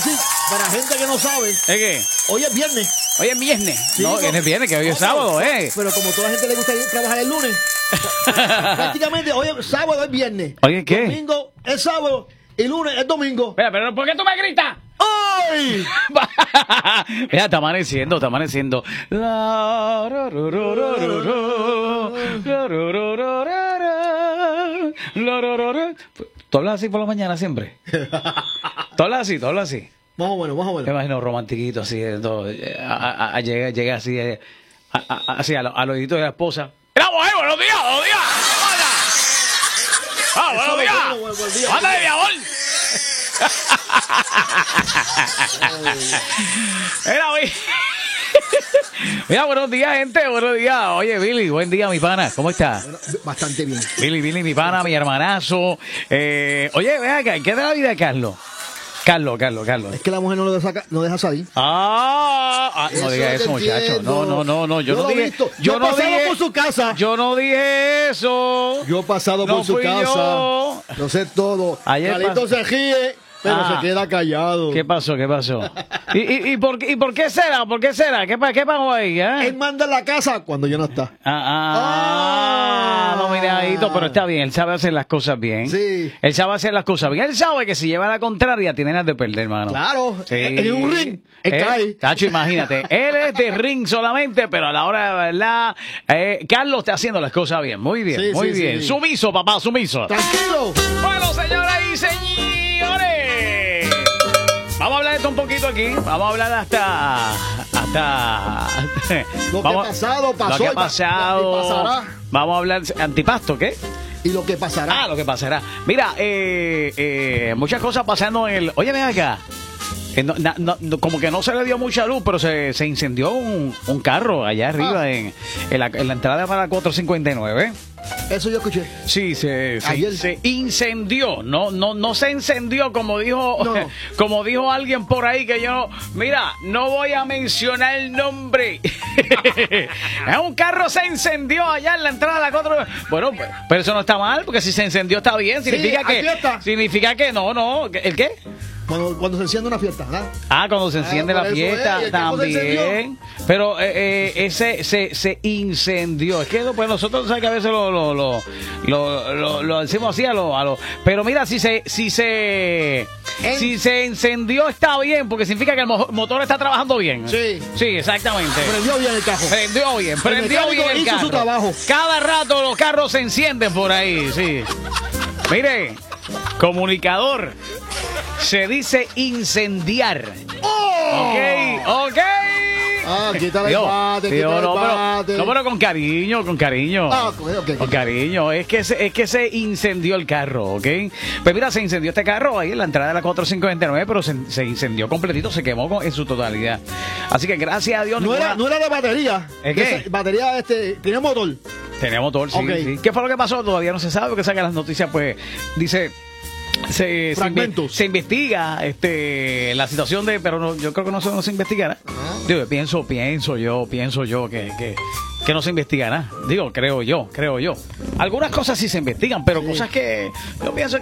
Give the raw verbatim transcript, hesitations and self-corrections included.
decir, para gente que no sabe. ¿Es qué? Hoy es viernes. Hoy es viernes. Sí, no, no, es viernes, que hoy no, es sábado, pero, ¿eh? Pero como toda la gente le gusta ir a trabajar el lunes, prácticamente hoy es sábado, es viernes. Oye, ¿qué? Domingo es sábado y lunes es domingo. Espera, pero ¿por qué tú me gritas? ¡Ay! Mira, está amaneciendo, está amaneciendo. La, ru, ru, ru, ru, ru, ru. La, ru, ru, ru, ru, ru. La, ru, ru, ru. ¿Tú hablas así por la mañana siempre? ¿Tú hablas así? ¿Tú hablas así? Más o menos, más o menos. Me imagino romantiquito así, eh, todo, eh, a, a, a, llega, llega así, eh, a, a, así al, al oídito de la esposa. ¡Mira, mujer, buenos días, buenos días! ¡Hola! ¡Ah, buenos días! Bueno, buen- buen día. ¡Ándale, mi amor! Mira, oye. Mira, buenos días, gente, buenos días. Oye, Billy, buen día, mi pana, ¿cómo estás? Bueno, bastante bien. Billy, Billy, mi pana, mi hermanazo. Eh, oye, ve acá, ¿qué de la vida de Carlos? Carlos, Carlos, Carlos. Es que la mujer no lo deja, no deja salir. Ah, ah, no Eso diga te eso, muchacho. entiendo. No, no, no, no, yo, Yo no lo he dije. visto. Yo Yo no he pasado dije por su casa. Yo no dije eso. Yo he pasado No por su fui casa. yo. Lo sé todo. Ayer Carlito pas- se ríe, pero Ah. se queda callado. ¿Qué pasó? ¿Qué pasó? ¿Y, y, y, por, qué- ¿Y por qué será? ¿Por qué será? ¿Qué, pa- qué pasó ahí? eh? Él manda en la casa cuando yo no está. Ah, ah, Ah. no, miradito, pero está bien, él sabe hacer las cosas bien. Sí. Él sabe hacer las cosas bien. Él sabe que si lleva la contraria, tiene las de perder, hermano. Claro. Sí. En un ring, él Eh, cae. Tacho, imagínate, él es de ring solamente, pero a la hora de verdad, eh, Carlos está haciendo las cosas bien. Muy bien, Sí, muy sí, bien. sí. Sumiso, papá, sumiso. Tranquilo. Bueno, señoras y señores, vamos a hablar de esto un poquito aquí. Vamos a hablar hasta. hasta Lo que vamos- ha pasado, pasó. Lo que ha y pa- pasado. y pasará. Vamos a hablar. Antipasto, ¿qué? Y lo que pasará. Ah, lo que pasará. Mira, eh, eh, muchas cosas pasando en el. Oye, ven acá. Eh, no- na- no- no, como que no se le dio mucha luz, pero se, se incendió un, un carro allá arriba Ah. en, en, la, en la entrada para la cuatro cincuenta y nueve. Eso yo escuché. Sí, se, se, Ayer. se incendió, no, no, no se encendió como dijo, No. como dijo alguien por ahí que yo, mira, no voy a mencionar el nombre. Un carro se encendió allá en la entrada de la cuatro. Bueno, pues, pero eso no está mal, porque si se encendió está bien, significa hay que, fiesta. significa que no, no, ¿el qué? Cuando, cuando se enciende una fiesta, ¿verdad? Ah, cuando se enciende Ah, la por eso fiesta es, y el carro se también. Pero eh, eh, ese se, se incendió. Es que pues nosotros sabes que a veces lo, lo, lo, lo, lo- lo decimos así a lo, a lo. Pero mira, si se, si se En- si se encendió está bien, porque significa que el mo- motor está trabajando bien. Sí. Sí, exactamente. Prendió bien el carro. Prendió bien, prendió mecánico bien el hizo carro. su trabajo. Cada rato los carros se encienden por ahí, sí. Mire, comunicador, se dice incendiar. ¡Oh! Ok, ok. Ah, quítale el Dios, bate, Dios, quítale no, el pero, bate. no, pero con cariño, con cariño. Ah, ok, ok. Con cariño, es que, se, es que se incendió el carro, ¿ok? Pues mira, se incendió este carro ahí en la entrada de la cuatro cincuenta y nueve, pero se, se incendió completito, se quemó con- en su totalidad. Así que gracias a Dios. No era, ninguna- no era de batería. ¿Es De qué? esa- Batería, este, tiene motor. Tenía motor, sí, Ok. sí. ¿Qué fue lo que pasó? Todavía no se sabe, porque sacan las noticias, pues, dice... Se, se, inve- Fragmentos. se investiga este la situación de, pero no, yo creo que no se, no se investigará. Digo, pienso, pienso yo, pienso yo que, que, que no se investigará. Digo, creo yo, creo yo. Algunas cosas sí se investigan, pero Sí. cosas que yo pienso